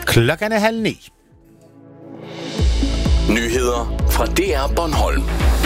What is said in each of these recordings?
Klokken er 8:30. Nyheder fra DR Bornholm.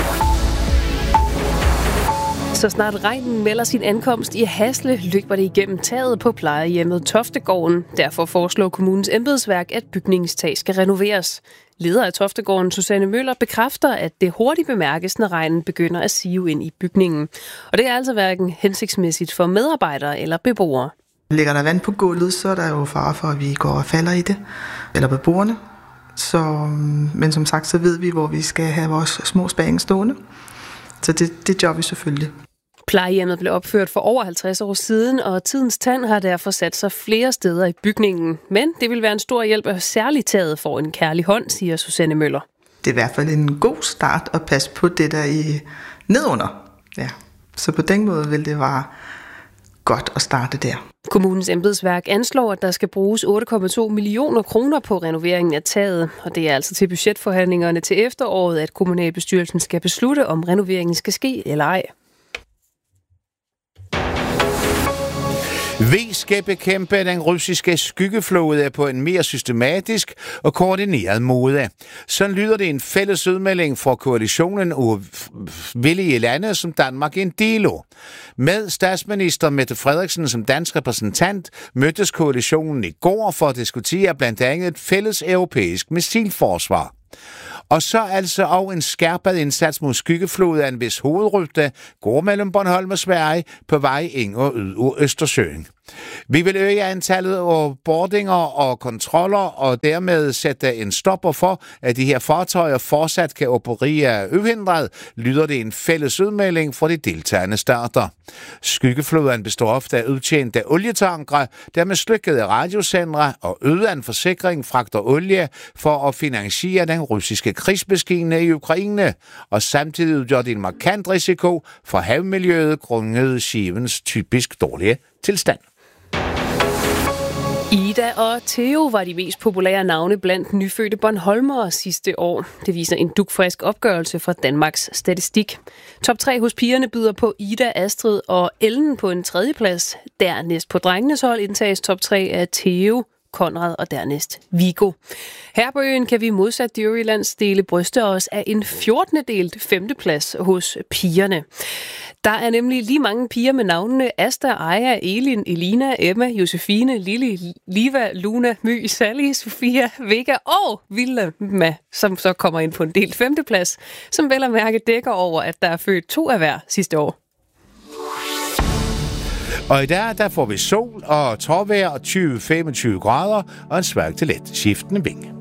Så snart regnen melder sin ankomst i Hasle, løber det igennem taget på plejehjemmet Toftegården. Derfor foreslår kommunens embedsværk, at bygningstag skal renoveres. Leder af Toftegården, Susanne Møller, bekræfter, at det hurtigt bemærkes, når regnen begynder at sive ind i bygningen. Og det er altså hverken hensigtsmæssigt for medarbejdere eller beboere. Ligger der vand på gulvet, så er der jo fare for, at vi går og falder i det, eller beboerne. Men som sagt, så ved vi, hvor vi skal have vores små spæring stående. Så det gør vi selvfølgelig. Plejehjemmet blev opført for over 50 år siden, og tidens tand har derfor sat sig flere steder i bygningen. Men det vil være en stor hjælp, at særligt taget får en kærlig hånd, siger Susanne Møller. Det er i hvert fald en god start at passe på det der i nedunder. Ja. Så på den måde vil det være godt at starte der. Kommunens embedsværk anslår, at der skal bruges 8,2 millioner kroner på renoveringen af taget. Og det er altså til budgetforhandlingerne til efteråret, at kommunalbestyrelsen skal beslutte, om renoveringen skal ske eller ej. Vi skal bekæmpe den russiske skyggeflåde på en mere systematisk og koordineret måde. Sådan lyder det en fælles udmelding fra koalitionen af villige lande, som Danmark er en del af. Med statsminister Mette Frederiksen som dansk repræsentant mødtes koalitionen i går for at diskutere blandt andet et fælles europæisk missilforsvar. Og så altså også en skærpet indsats mod skyggefloden, hvis hovedrute går mellem Bornholm og Sverige på vej ind og ud af Østersøen. Vi vil øge antallet af boardinger og kontroller, og dermed sætte en stopper for, at de her fartøjer fortsat kan operere uhindret, lyder det en fælles udmelding fra de deltagende stater. Skyggefloden består ofte af udtjente olietankere, der med slykkede radiosendere og uden forsikring fragter olie for at finansiere den russiske krigsmaskine i Ukraine, og samtidig udgør det en markant risiko for havmiljøet grundet skibens typisk dårlige tilstand. Ida og Theo var de mest populære navne blandt nyfødte bornholmere sidste år. Det viser en dugfrisk opgørelse fra Danmarks Statistik. Top 3 hos pigerne byder på Ida, Astrid og Ellen på en tredjeplads. Dernæst på drengenes hold indtages top 3 af Theo, Konrad og dernæst Viggo. Her på øen kan vi modsat de øvrige landsdele bryste os af en 14. delt 5. plads hos pigerne. Der er nemlig lige mange piger med navnene Asta, Aya, Elin, Elina, Emma, Josefine, Lili, Liva, Luna, My, Sally, Sofia, Vega og Vilma, som så kommer ind på en delt 5. plads, som vel at mærke dækker over, at der er født 2 af hver sidste år. Og i dag, der får vi sol og tårvejr og 20-25 grader og en svag til let skiftende vind.